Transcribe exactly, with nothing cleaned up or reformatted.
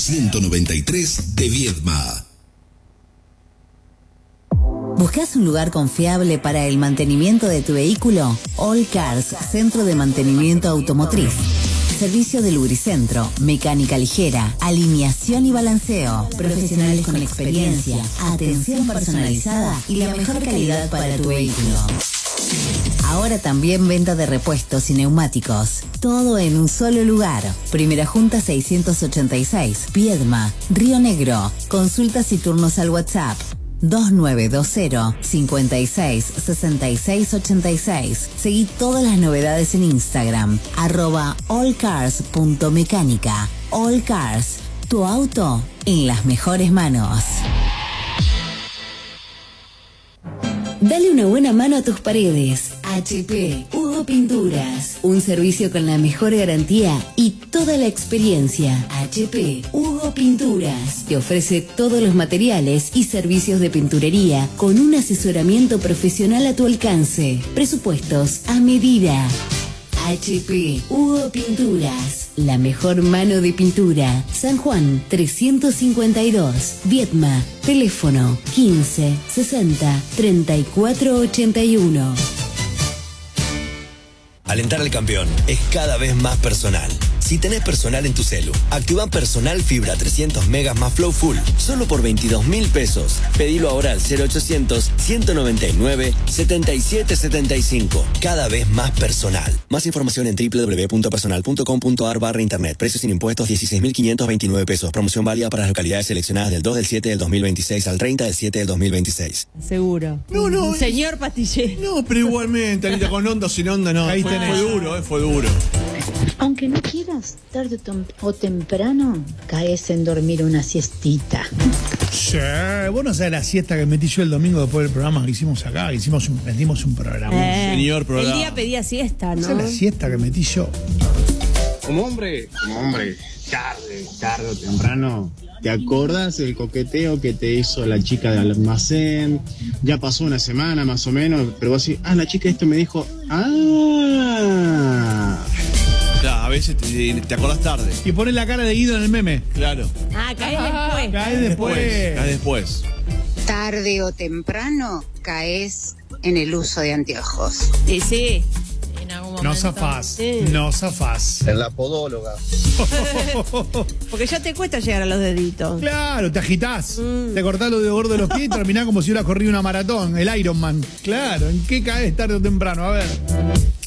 ciento noventa y tres de Viedma. ¿Buscas un lugar confiable para el mantenimiento de tu vehículo? All Cars, centro de mantenimiento automotriz. Servicio de lubricentro, mecánica ligera, alineación y balanceo. Profesionales con experiencia, atención personalizada y la mejor calidad para tu vehículo. Ahora también venta de repuestos y neumáticos. Todo en un solo lugar. Primera Junta seiscientos ochenta y seis, Viedma, Río Negro. Consultas y turnos al WhatsApp dos nueve dos cero, cinco seis, seis seis ocho seis. Seguí todas las novedades en Instagram, arroba allcars.mecánica. All Cars, tu auto en las mejores manos. Dale una buena mano a tus paredes. H P Hugo Pinturas. Un servicio con la mejor garantía y toda la experiencia. H P Hugo Pinturas. Te ofrece todos los materiales y servicios de pinturería con un asesoramiento profesional a tu alcance. Presupuestos a medida. H P Hugo Pinturas. La mejor mano de pintura. San Juan trescientos cincuenta y dos. Viedma. Teléfono quince, sesenta, treinta y cuatro ochenta y uno. Alentar al campeón es cada vez más personal. Si tenés personal en tu celu, activa Personal Fibra trescientos megas más Flow Full, solo por veintidós mil pesos. Pedilo ahora al cero ochocientos, ciento noventa y nueve, setenta y siete setenta y cinco. Cada vez más personal. Más información en doble u doble u doble u punto personal punto com punto a r barra internet. Precios sin impuestos dieciséis mil quinientos veintinueve pesos. Promoción válida para las localidades seleccionadas del dos del siete del dos mil veintiséis al treinta del siete del dos mil veintiséis. Seguro. No, no. Señor Pastillero. No, pero igualmente, Anita, con onda o sin onda, no. Ahí Fue, tenés. fue duro, eh, fue duro. Aunque no quieras, tarde o tem- o temprano, caes en dormir una siestita. Sí, vos no sabés la siesta que metí yo el domingo después del programa que hicimos acá, que hicimos un, metimos un programa. Eh, señor programa. El día pedía siesta, ¿no? Esa es la siesta que metí yo. Como hombre, como hombre, tarde, tarde o temprano, ¿te acordás del coqueteo que te hizo la chica del almacén? Ya pasó una semana más o menos, pero vos decís, ah, la chica esto me dijo, ah. Claro, a veces te, te acordás tarde. Y pones la cara de Guido en el meme. Claro. Ah, caes después. Cae después. Caes después. Tarde o temprano caes en el uso de anteojos. Sí, sí. En algún momento. No zafás, Sí. no zafás. En la podóloga. Porque ya te cuesta llegar a los deditos. Claro, te agitás, Mm. te cortás los dedos gordos de los pies y terminás como si hubieras corrido una maratón, el Ironman. Claro, ¿en qué caes tarde o temprano? A ver.